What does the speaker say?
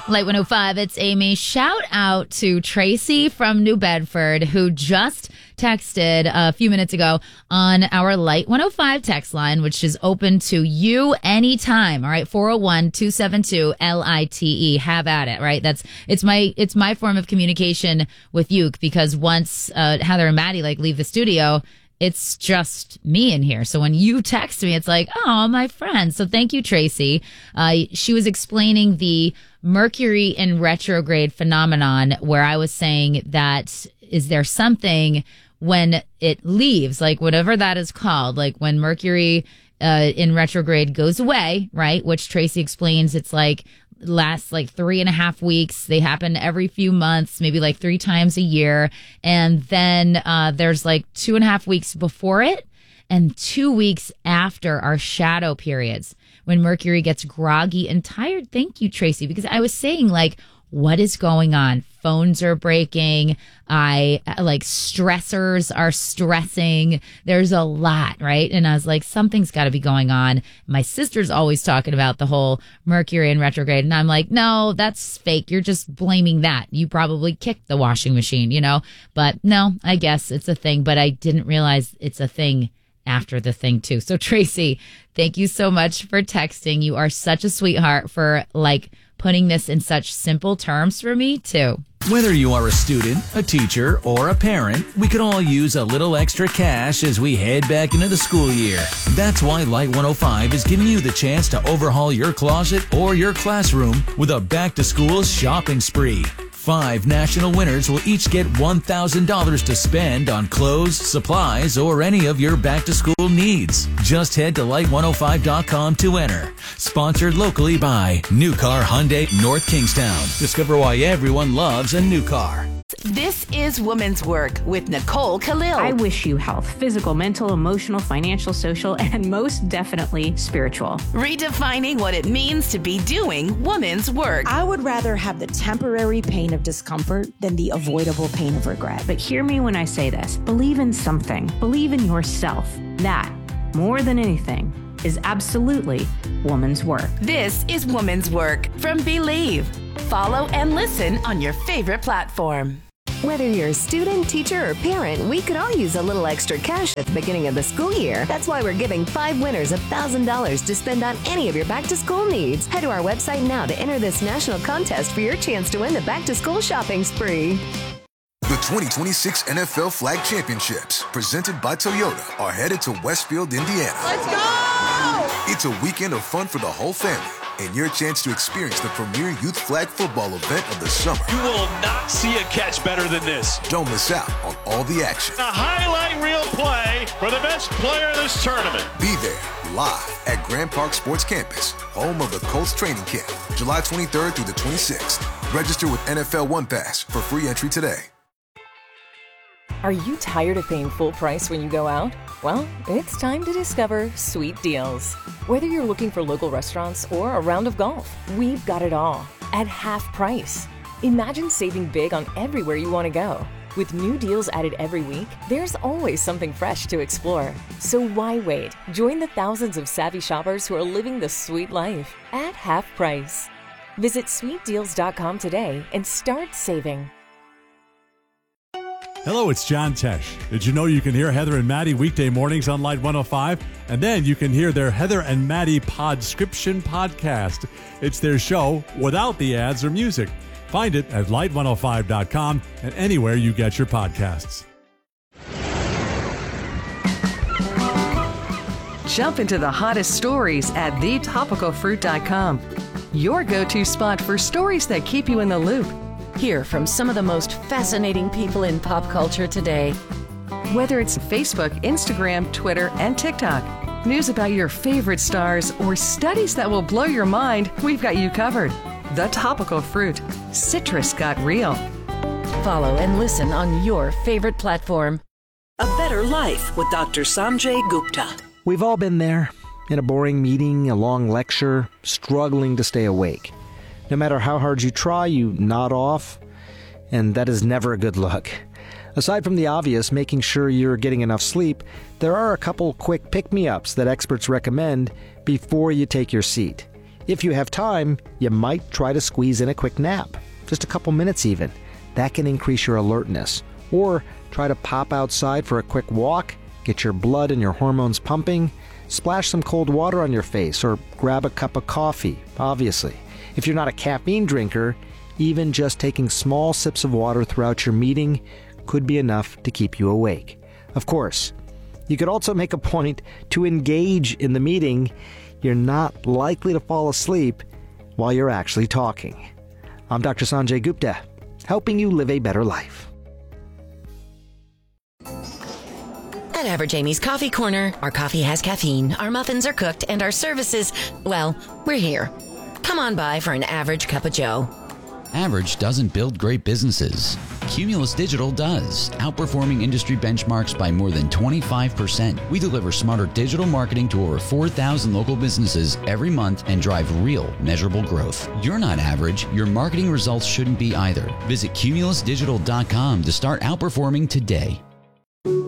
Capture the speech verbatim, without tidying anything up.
Light one oh five, it's Amy. Shout out to Tracy from New Bedford, who just texted a few minutes ago on our Light one oh five text line, which is open to you anytime. All right, four oh one, two seven two, L I T E. Have at it, right? That's it's my it's my form of communication with you, because once uh, Heather and Maddie like leave the studio, it's just me in here. So when you text me, it's like, oh, my friend. So thank you, Tracy. Uh, she was explaining the Mercury in retrograde phenomenon, where I was saying that is there something when it leaves, like whatever that is called, like when Mercury uh, in retrograde goes away, right? Which Tracy explains it's like lasts like three and a half weeks. They happen every few months, maybe like three times a year. And then uh, there's like two and a half weeks before it and two weeks after our shadow periods when Mercury gets groggy and tired. Thank you, Tracy, because I was saying, like, what is going on? Phones are breaking. I like stressors are stressing. There's a lot, right? And I was like, something's got to be going on. My sister's always talking about the whole Mercury in retrograde. And I'm like, no, that's fake. You're just blaming that. You probably kicked the washing machine, you know? But no, I guess it's a thing. But I didn't realize it's a thing after the thing too. So Tracy, thank you so much for texting. You are such a sweetheart for like putting this in such simple terms for me too. Whether you are a student, a teacher, or a parent, we could all use a little extra cash as we head back into the school year. That's why Light one oh five is giving you the chance to overhaul your closet or your classroom with a back-to-school shopping spree. Five national winners will each get one thousand dollars to spend on clothes, supplies, or any of your back-to-school needs. Just head to light one oh five dot com to enter. Sponsored locally by New Car Hyundai North Kingstown. Discover why everyone loves a new car. This is Women's Work with Nicole Khalil. I wish you health, physical, mental, emotional, financial, social, and most definitely spiritual. Redefining what it means to be doing women's work. I would rather have the temporary pain of discomfort than the avoidable pain of regret. But hear me when I say this. Believe in something. Believe in yourself. That, more than anything, is absolutely woman's work. This is Women's Work from Believe. Follow and listen on your favorite platform. Whether you're a student, teacher, or parent, we could all use a little extra cash at the beginning of the school year. That's why we're giving five winners one thousand dollars to spend on any of your back-to-school needs. Head to our website now to enter this national contest for your chance to win the back-to-school shopping spree. The twenty twenty-six N F L Flag Championships, presented by Toyota, are headed to Westfield, Indiana. Let's go! It's a weekend of fun for the whole family, and your chance to experience the premier youth flag football event of the summer. You will not see a catch better than this. Don't miss out on all the action. A highlight reel play for the best player of this tournament. Be there, live at Grand Park Sports Campus, home of the Colts training camp, July twenty-third through the twenty-sixth. Register with N F L One Pass for free entry today. Are you tired of paying full price when you go out? Well, it's time to discover Sweet Deals. Whether you're looking for local restaurants or a round of golf, we've got it all at half price. Imagine saving big on everywhere you want to go. With new deals added every week, there's always something fresh to explore. So why wait? Join the thousands of savvy shoppers who are living the sweet life at half price. Visit sweet deals dot com today and start saving. Hello, it's John Tesh. Did you know you can hear Heather and Maddie weekday mornings on Light one oh five? And then you can hear their Heather and Maddie Podscription podcast. It's their show without the ads or music. Find it at light one oh five dot com and anywhere you get your podcasts. Jump into the hottest stories at the topical fruit dot com. Your go-to spot for stories that keep you in the loop. Hear from some of the most fascinating people in pop culture today. Whether it's Facebook, Instagram, Twitter, and TikTok, news about your favorite stars, or studies that will blow your mind, we've got you covered. The Topical Fruit. Citrus got real. Follow and listen on your favorite platform. A Better Life with Doctor Sanjay Gupta. We've all been there. In a boring meeting, a long lecture, struggling to stay awake. No matter how hard you try, you nod off, and that is never a good look. Aside from the obvious, making sure you're getting enough sleep, there are a couple quick pick-me-ups that experts recommend before you take your seat. If you have time, you might try to squeeze in a quick nap, just a couple minutes even. That can increase your alertness. Or try to pop outside for a quick walk, get your blood and your hormones pumping, splash some cold water on your face, or grab a cup of coffee, obviously. If you're not a caffeine drinker, even just taking small sips of water throughout your meeting could be enough to keep you awake. Of course, you could also make a point to engage in the meeting. You're not likely to fall asleep while you're actually talking. I'm Doctor Sanjay Gupta, helping you live a better life. At Average Amy's Coffee Corner, our coffee has caffeine, our muffins are cooked, and our services, well, we're here. Come on by for an average cup of joe. Average doesn't build great businesses. Cumulus Digital does, outperforming industry benchmarks by more than twenty-five percent. We deliver smarter digital marketing to over four thousand local businesses every month and drive real, measurable growth. You're not average. Your marketing results shouldn't be either. Visit cumulus digital dot com to start outperforming today.